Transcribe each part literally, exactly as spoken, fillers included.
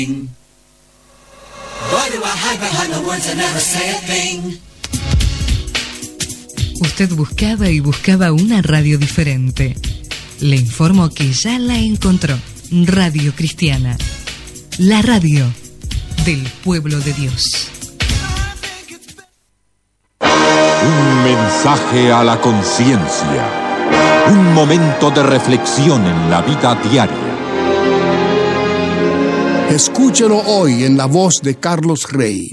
Usted buscaba y buscaba una radio diferente. Le informo que ya la encontró. Radio Cristiana. La radio del pueblo de Dios. Un mensaje a la conciencia. Un momento de reflexión en la vida diaria. Escúchelo hoy en la voz de Carlos Rey.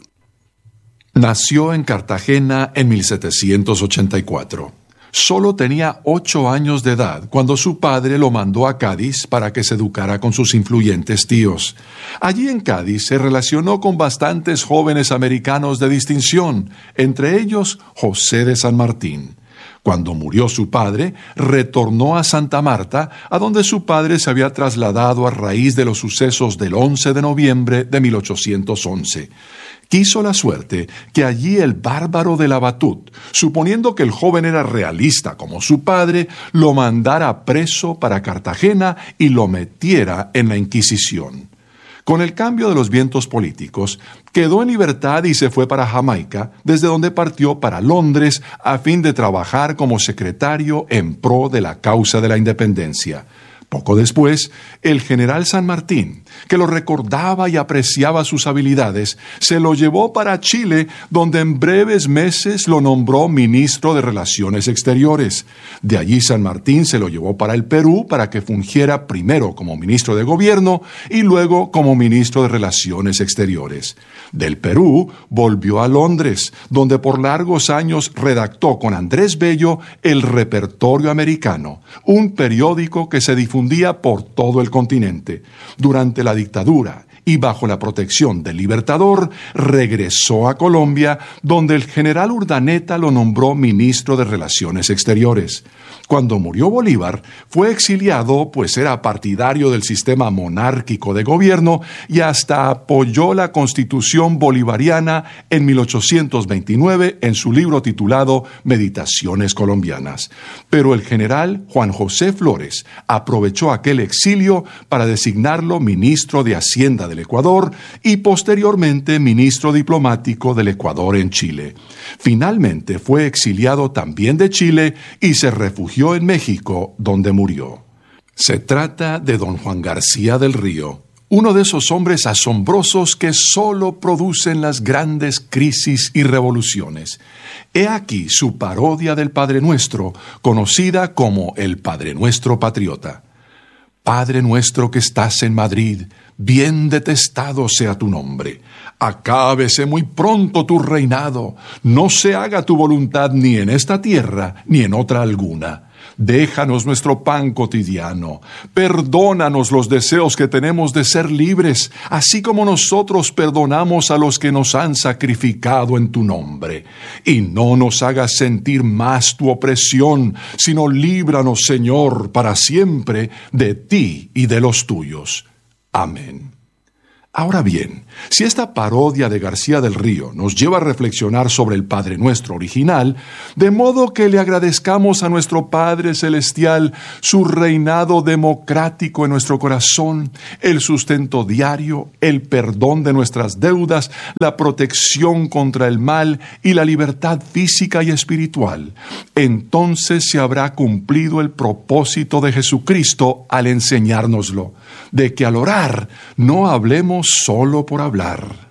Nació en Cartagena en mil setecientos ochenta y cuatro. Solo tenía ocho años de edad cuando su padre lo mandó a Cádiz para que se educara con sus influyentes tíos. Allí en Cádiz se relacionó con bastantes jóvenes americanos de distinción, entre ellos José de San Martín. Cuando murió su padre, retornó a Santa Marta, a donde su padre se había trasladado a raíz de los sucesos del once de noviembre de mil ochocientos once. Quiso la suerte que allí el bárbaro de la Batut, suponiendo que el joven era realista como su padre, lo mandara preso para Cartagena y lo metiera en la Inquisición. Con el cambio de los vientos políticos, quedó en libertad y se fue para Jamaica, desde donde partió para Londres a fin de trabajar como secretario en pro de la causa de la independencia. Poco después, el general San Martín, que lo recordaba y apreciaba sus habilidades, se lo llevó para Chile, donde en breves meses lo nombró ministro de Relaciones Exteriores. De allí San Martín se lo llevó para el Perú para que fungiera primero como ministro de Gobierno y luego como ministro de Relaciones Exteriores. Del Perú volvió a Londres, donde por largos años redactó con Andrés Bello el Repertorio Americano, un periódico que se difundía por todo el continente. Durante la dictadura y bajo la protección del Libertador, regresó a Colombia, donde el general Urdaneta lo nombró ministro de Relaciones Exteriores. Cuando murió Bolívar, fue exiliado, pues era partidario del sistema monárquico de gobierno y hasta apoyó la Constitución bolivariana en mil ochocientos veintinueve en su libro titulado Meditaciones colombianas. Pero el general Juan José Flores aprovechó aquel exilio para designarlo ministro de Hacienda del Ecuador y posteriormente ministro diplomático del Ecuador en Chile. Finalmente fue exiliado también de Chile y se refugió en México, donde murió. Se trata de don Juan García del Río, uno de esos hombres asombrosos que solo producen las grandes crisis y revoluciones. He aquí su parodia del Padre Nuestro, conocida como el Padre Nuestro Patriota. Padre nuestro que estás en Madrid, bien detestado sea tu nombre. Acábese muy pronto tu reinado. No se haga tu voluntad ni en esta tierra ni en otra alguna. Déjanos nuestro pan cotidiano. Perdónanos los deseos que tenemos de ser libres, así como nosotros perdonamos a los que nos han sacrificado en tu nombre. Y no nos hagas sentir más tu opresión, sino líbranos, Señor, para siempre de ti y de los tuyos. Amén. Ahora bien, si esta parodia de García del Río nos lleva a reflexionar sobre el Padre Nuestro original, de modo que le agradezcamos a nuestro Padre Celestial su reinado democrático en nuestro corazón, el sustento diario, el perdón de nuestras deudas, la protección contra el mal y la libertad física y espiritual, entonces se habrá cumplido el propósito de Jesucristo al enseñárnoslo, de que al orar no hablemos solo por hablar.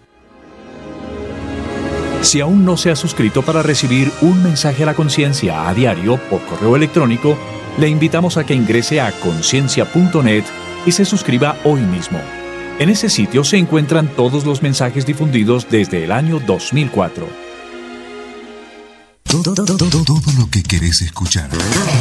Si aún no se ha suscrito para recibir un mensaje a la conciencia a diario por correo electrónico, le invitamos a que ingrese a conciencia punto net y se suscriba hoy mismo. En ese sitio se encuentran todos los mensajes difundidos desde el año dos mil cuatro. Todo, todo, todo, todo lo que querés escuchar.